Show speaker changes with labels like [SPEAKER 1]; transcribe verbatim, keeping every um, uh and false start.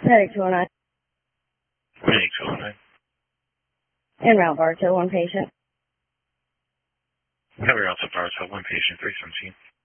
[SPEAKER 1] Medic two oh nine.
[SPEAKER 2] Medic two oh nine.
[SPEAKER 1] En route Bartow, one patient.
[SPEAKER 2] Cover out to Bartow, one patient, three seventeen.